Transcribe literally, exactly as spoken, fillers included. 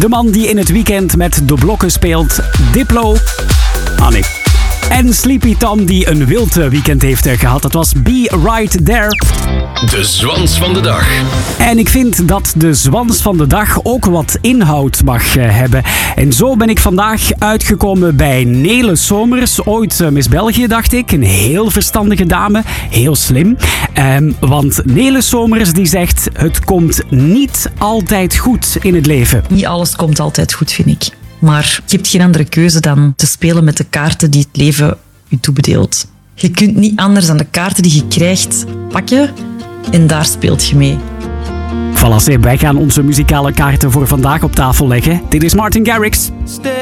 De man die in het weekend met de blokken speelt, Diplo. Ah nee. En Sleepy Tom die een wild weekend heeft gehad. Dat was Be Right There. De zwans van de dag. En ik vind dat de zwans van de dag ook wat inhoud mag hebben. En zo ben ik vandaag uitgekomen bij Nele Somers. Ooit Miss België, dacht ik. Een heel verstandige dame. Heel slim. Um, want Nele Somers die zegt: het komt niet altijd goed in het leven. Niet alles komt altijd goed, vind ik. Maar je hebt geen andere keuze dan te spelen met de kaarten die het leven je toebedeelt. Je kunt niet anders dan de kaarten die je krijgt pakken en daar speelt je mee. Voilà, wij gaan onze muzikale kaarten voor vandaag op tafel leggen. Dit is Martin Garrix.